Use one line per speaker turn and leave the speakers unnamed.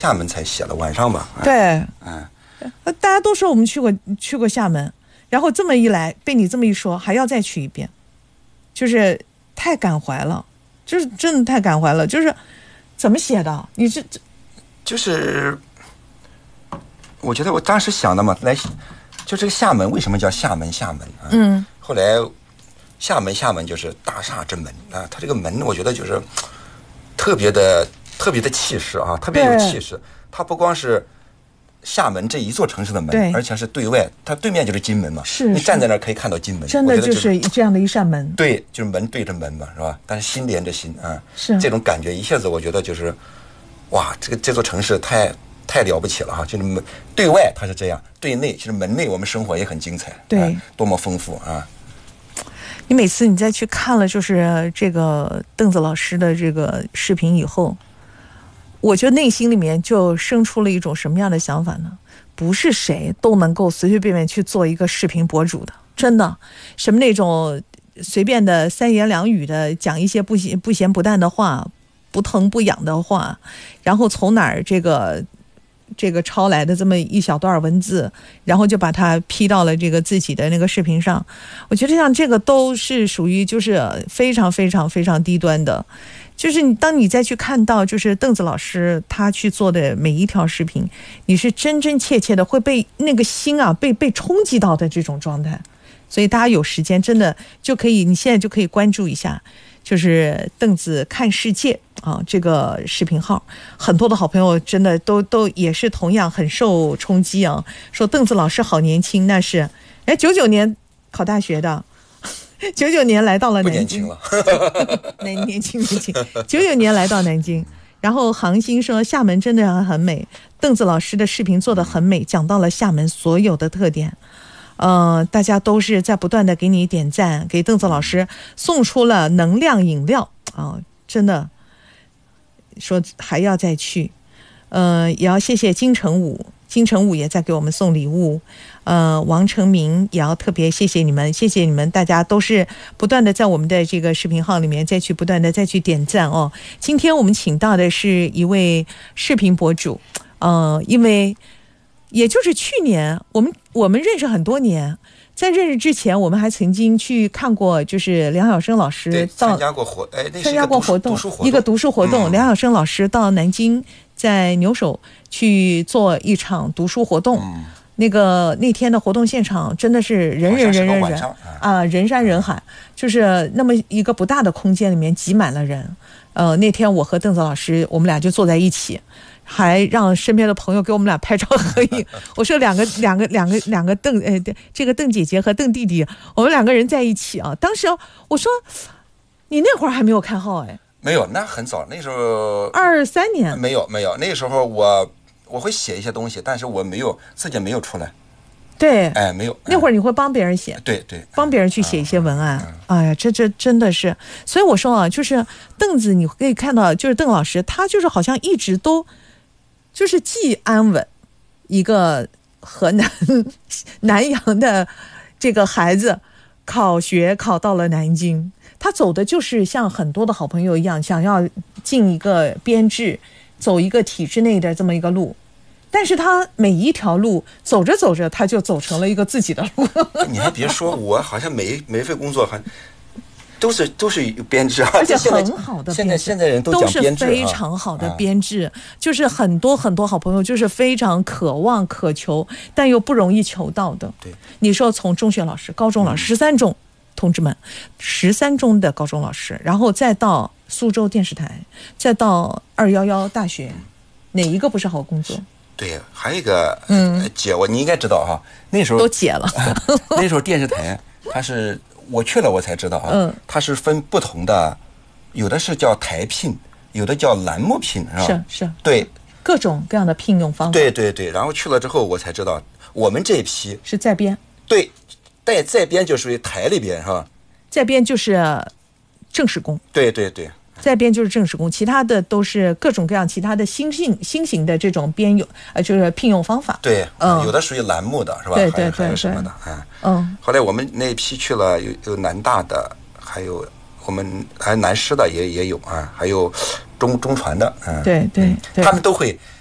厦门才写了晚上吧。
对，大家都说我们去过厦门，然后这么一来被你这么一说，还要再去一遍，就是太感怀了，就是真的太感怀了。就是怎么写的？你
就是我觉得我当时想的嘛，就这个厦门为什么叫厦门啊？后来厦门就是大厦之门啊，它这个门我觉得就是特别的气势啊，特别有气势。它不光是厦门这一座城市的门，而且是对外，它对面就是金门嘛，你站在那儿可以看到金门，
真的就是这样的一扇门。
对，就是门对着门嘛，是吧？但是心连着心啊，
是
这种感觉一下子我觉得就是，哇，这座城市太了不起了哈！就是对外它是这样，对内其实门内我们生活也很精彩，
对，
多么丰富啊！
你每次你再去看了就是这个邓子老师的这个视频以后，我觉得内心里面就生出了一种什么样的想法呢？不是谁都能够随随便便去做一个视频博主的，真的，什么那种随便的三言两语的讲一些不咸不淡的话，不疼不痒的话，然后从哪儿这个抄来的这么一小段文字，然后就把它批到了这个自己的那个视频上。我觉得像这个都是属于就是非常非常非常低端的。就是当你再去看到就是邓子老师他去做的每一条视频，你是真真切切的会被那个心啊被冲击到的这种状态。所以大家有时间真的就可以，你现在就可以关注一下，就是邓子看世界啊这个视频号，很多的好朋友真的都也是同样很受冲击啊，说邓子老师好年轻，那是99年考大学的，99年来到了南京，年轻，99年来到南京。然后杭星说厦门真的很美，邓子老师的视频做得很美，讲到了厦门所有的特点。大家都是在不断的给你点赞，给邓子老师送出了能量饮料啊，真的说还要再去。也要谢谢金城武也在给我们送礼物。王成明也要特别谢谢你们，大家都是不断的在我们的这个视频号里面不断的再去点赞哦。今天我们请到的是一位视频博主，因为也就是去年我们认识很多年，在认识之前我们还曾经去看过，就是梁晓声老师参加过活动，一个读书活动，梁晓声老师到南京在牛首去做一场读书活动。那天的活动现场真的是人啊，人山人海，就是那么一个不大的空间里面挤满了人。那天我和邓子老师我们俩就坐在一起，还让身边的朋友给我们俩拍照合影。我说两个这个邓姐姐和邓弟弟，我们两个人在一起啊。当时我说你那会儿还没有开号
没有，那很早，那时候
23年
没有，那个时候我会写一些东西，但是我自己没有出来。
对，
没有。
那会儿你会帮别人写，
对，
帮别人去写一些文案。哎呀，这真的是，所以我说啊，就是邓子，你可以看到，就是邓老师，他就是好像一直都就是既安稳，一个河南阳的这个孩子，考学考到了南京，他走的就是像很多的好朋友一样，想要进一个编制，走一个体制内的这么一个路。但是他每一条路走着走着，他就走成了一个自己的路。
你还别说，我好像每一份工作都是编制，
而且很好的编制。
现在人都讲编制，
都是非常好的编制，就是很多很多好朋友就是非常渴望渴求，但又不容易求到的。
对，
你说从中学老师、高中老师，13中同志们，13中的高中老师，然后再到苏州电视台，再到211大学，哪一个不是好工作？
对，还有一个姐，你应该知道哈，那时候
都解了。
那时候电视台我去了我才知道啊，它是分不同的，有的是叫台聘，有的叫栏目聘，是吧？
是，
对，
各种各样的聘用方法。
对，然后去了之后我才知道，我们这一批
是在编。
对，在编就属于台里边是吧？
在编就是正式工。
对。
在编就是正式工，其他的都是各种各样其他的新型的这种编用，就是聘用方法。
对，有的属于栏目的是吧？
对，
还有什么的后来我们那一批去了，有南大的，还有我们还南师的也有啊，还有中传的。
对，
他们都会